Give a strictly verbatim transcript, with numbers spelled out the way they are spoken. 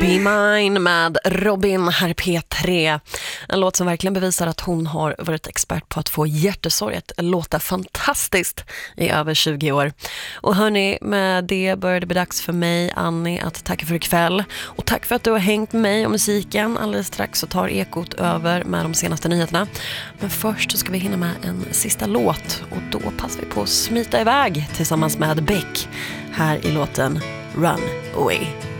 Be Mine med Robin här P tre. En låt som verkligen bevisar att hon har varit expert på att få hjärtesorg att låta fantastiskt i över tjugo år. Och hörni, med det börjar det bli dags för mig, Annie, att tacka för ikväll. Och tack för att du har hängt med mig och musiken. Alldeles strax så tar Ekot över med de senaste nyheterna. Men först så ska vi hinna med en sista låt. Och då passar vi på att smita iväg tillsammans med Beck här i låten Run Away.